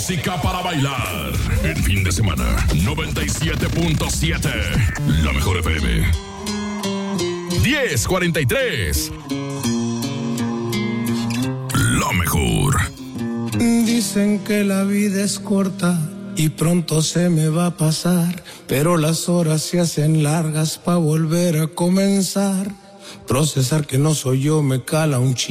Música para bailar. El fin de semana. 97.7. La mejor FM. 10:43. La mejor. Dicen que la vida es corta y pronto se me va a pasar, pero las horas se hacen largas pa' volver a comenzar. Procesar que no soy yo me cala un